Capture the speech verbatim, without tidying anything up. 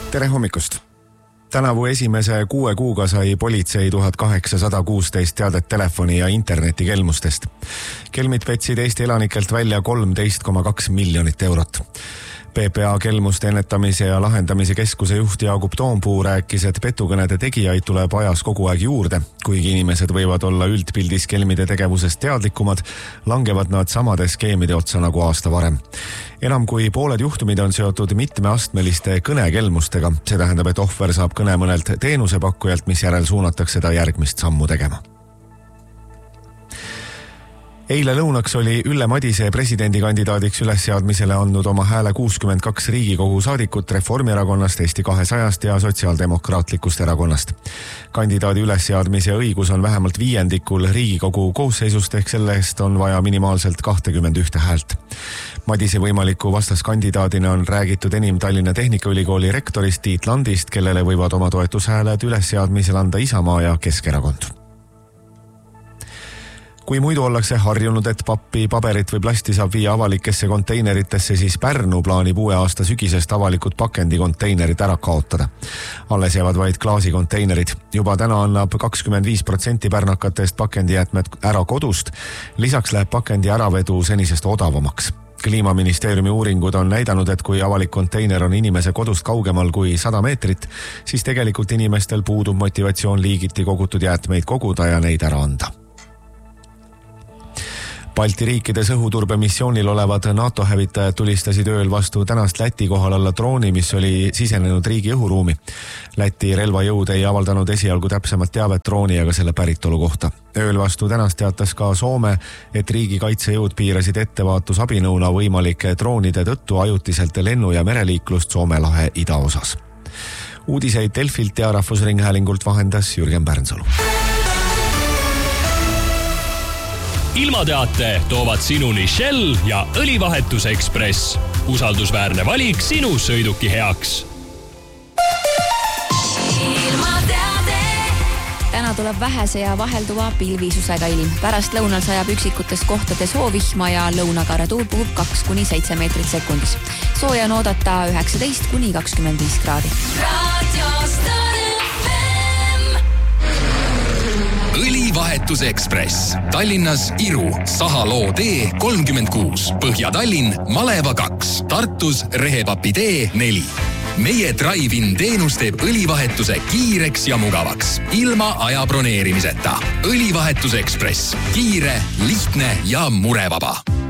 Tere hommikust! Tänavu esimese kuue kuuga sai politsei tuhat kaheksasada kuusteist teadet telefoni- ja internetikelmustest. Kelmid petsid Eesti elanikelt välja kolmteist koma kaks miljonit eurot. P P A kelmuste ennetamise ja lahendamise keskuse juht Jaagup Toompuu rääkis, et petukõnede tegijaid tuleb ajas kogu aeg juurde. Kuigi inimesed võivad olla üldpildis kelmide tegevusest teadlikumad, langevad nad samade skeemide otsa nagu aasta varem. Enam kui pooled juhtumid on seotud mitmeastmeliste kõnekelmustega. See tähendab, et ohver saab kõne mõnelt teenusepakkujalt, mis järel suunatakse ta järgmist sammu tegema. Eile lõunaks oli Ülle Madise presidendikandidaadiks ülesseadmisele andnud oma hääle kuuskümmend kaks Riigikogu saadikut Reformierakonnast, Eesti kahesajast ja Sotsiaaldemokraatlikust erakonnast. Kandidaadi ülesseadmise õigus on vähemalt viiendikul Riigikogu koosseisust, ehk sellest on vaja minimaalselt kakskümmend üks häält. Madise võimaliku vastaskandidaadina on räägitud enim Tallinna Tehnikaülikooli rektorist Tiit Landist, kellele võivad oma toetushääled ülesseadmisel anda Isamaa ja Keskerakond. Kui muidu ollakse harjunud, et pappi, paberit või plasti saab viia avalikesse konteineritesse, siis Pärnu plaanib uue aasta sügisest avalikud pakendikonteinerid ära kaotada. Alles jäävad vaid klaasikonteinerid. Juba täna annab kakskümmend viis protsenti pärnakatest pakendijäätmed ära kodust. Lisaks läheb pakendi äravedu senisest odavamaks. Kliimaministeeriumi uuringud on näidanud, et kui avalik konteiner on inimese kodust kaugemal kui sada meetrit, siis tegelikult inimestel puudub motivatsioon liigiti kogutud jäätmeid koguda ja neid ära anda. Balti riikides õhuturbemissioonil olevad NATO hävitajad tulistasid ööl vastu tänast Läti kohal alla drooni, mis oli sisenenud riigi õhuruumi. Läti relvajõud ei avaldanud esialgu täpsemat teavet drooni ega selle päritolu kohta. Ööl vastu tänast teatas ka Soome, et riigi kaitsejõud piirasid ettevaatusabinõuna võimalike droonide tõttu ajutiselt lennu- ja mereliiklust Soome lahe idaosas. Uudiseid Delfilt ja Rahvusringhäälingult vahendas Jürgen Pärnsalu. Ilmateate toovad sinuni Shell ja Õlivahetuse Ekspress. Usaldusväärne valik sinu sõiduki heaks. Täna tuleb vähese ja vahelduva pilvisusega ilm. Pärast lõunal sajab üksikutes kohtades hoovihma ja lõunakaare tuul puhub kaks kuni seitse meetrit sekundis. Sooja on oodata üheksateist kuni kakskümmend viis kraadi. Õlivahetuse Ekspress. Tallinnas Iru, Sahaloo tee kolmkümmend kuus, Põhja-Tallinn, Maleva kaks, Tartus Rehepapi tee neli. Meie drive-in teenus teeb õlivahetuse kiireks ja mugavaks, ilma aja broneerimiseta. Õlivahetuse Ekspress. Kiire, lihtne ja murevaba.